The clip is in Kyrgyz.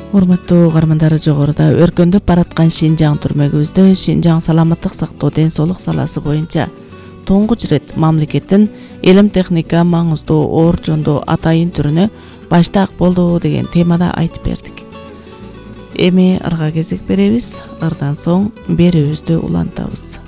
Урматтуу угармандар, жогоруда өркөндөп бараткан Шинжаң түрмөгүбүздө Шинжаң саламаттык сактоо ден соолук саласы боюнча тоңгуч рет мамлекеттин илим техника маңыздуу оор жонду атайын түрүнө баштаак болду деген темада айтып бердик. Эми ырга кезек беребиз, ырдан соң берүүбүздү улантабыз.